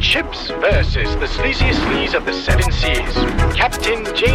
Ships versus the sleaziest sleaze of the seven seas. Captain James